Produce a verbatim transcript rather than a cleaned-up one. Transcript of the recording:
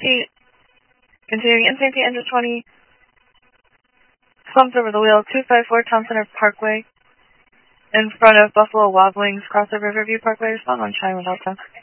Pete. Continuing Insane Pete, engine twenty. Slumped over the wheel, two five four Town Center Parkway. In front of Buffalo Wild Wings, cross the Riverview Parkway. Respond on Chime without that.